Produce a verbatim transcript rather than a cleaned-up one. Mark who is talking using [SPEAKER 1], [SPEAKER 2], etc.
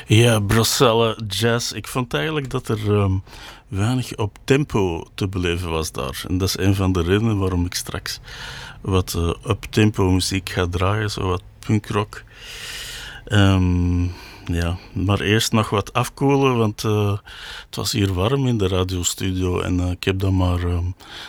[SPEAKER 1] Ja, Brussels Jazz. Ik vond eigenlijk dat er um, weinig op tempo te beleven was daar. En dat is een van de redenen waarom ik straks wat uh, up-tempo muziek ga draaien, zo wat punkrock. Um, ja, maar eerst nog wat afkoelen, want uh, het was hier warm in de radiostudio en uh, ik heb dan maar um,